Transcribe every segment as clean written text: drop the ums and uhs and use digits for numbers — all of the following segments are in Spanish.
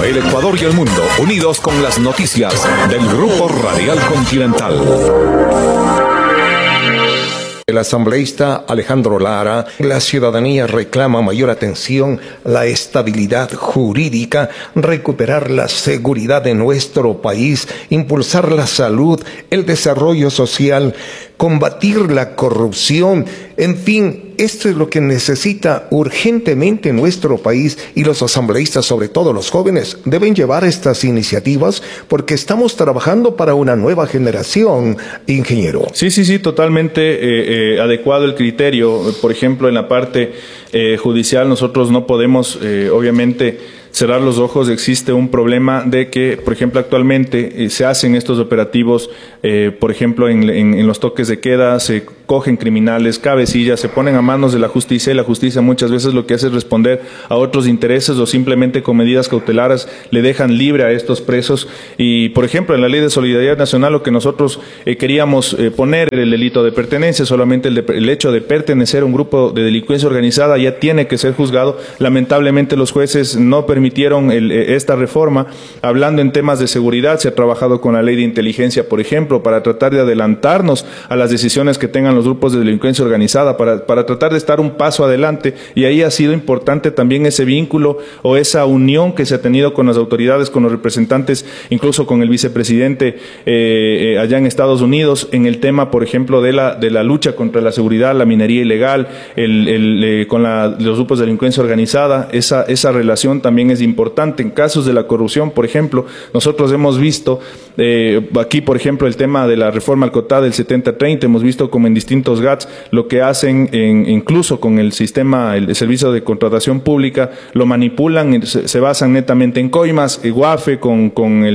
El Ecuador y el mundo, unidos con las noticias del Grupo Radial Continental. El asambleísta Alejandro Lara: la ciudadanía reclama mayor atención, la estabilidad jurídica, recuperar la seguridad de nuestro país, impulsar la salud, el desarrollo social, combatir la corrupción. En fin, esto es lo que necesita urgentemente nuestro país, y los asambleístas, sobre todo los jóvenes, deben llevar estas iniciativas porque estamos trabajando para una nueva generación, ingeniero. Sí, totalmente adecuado el criterio. Por ejemplo, en la parte judicial nosotros no podemos, obviamente, cerrar los ojos. Existe un problema de que, por ejemplo, actualmente se hacen estos operativos, por ejemplo, en los toques de queda, se cogen criminales, cabecillas, se ponen a manos de la justicia, y la justicia muchas veces lo que hace es responder a otros intereses, o simplemente con medidas cautelares le dejan libre a estos presos. Y, por ejemplo, en la Ley de Solidaridad Nacional lo que nosotros queríamos poner el delito de pertenencia, solamente el hecho de pertenecer a un grupo de delincuencia organizada ya tiene que ser juzgado. Lamentablemente los jueces no permitieron esta reforma. Hablando en temas de seguridad, se ha trabajado con la ley de inteligencia, por ejemplo, para tratar de adelantarnos a las decisiones que tengan los grupos de delincuencia organizada, para tratar de estar un paso adelante, y ahí ha sido importante también ese vínculo o esa unión que se ha tenido con las autoridades, con los representantes, incluso con el vicepresidente allá en Estados Unidos, en el tema, por ejemplo, de la lucha contra la seguridad, la minería ilegal, con los grupos de delincuencia organizada. Esa relación también es importante. En casos de la corrupción, por ejemplo, nosotros hemos visto aquí, por ejemplo, el tema de la reforma al COTA del 70-30, hemos visto como en distintos GATS lo que hacen incluso con el sistema, el servicio de contratación pública, lo manipulan, se basan netamente en coimas. Guafe con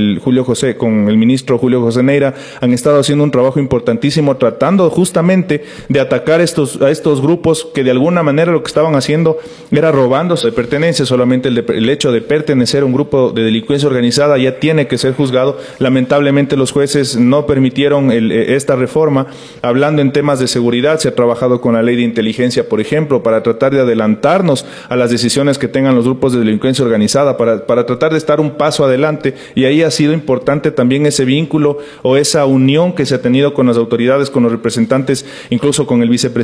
el ministro Julio José Neira han estado haciendo un trabajo importantísimo tratando justamente de atacar a estos grupos que de alguna manera lo que estaban haciendo era robándose de pertenencia. Solamente el hecho de pertenecer a un grupo de delincuencia organizada ya tiene que ser juzgado. Lamentablemente los jueces no permitieron esta reforma. Hablando en temas de seguridad, se ha trabajado con la ley de inteligencia, por ejemplo, para tratar de adelantarnos a las decisiones que tengan los grupos de delincuencia organizada, para tratar de estar un paso adelante, y ahí ha sido importante también ese vínculo o esa unión que se ha tenido con las autoridades, con los representantes, incluso con el vicepresidente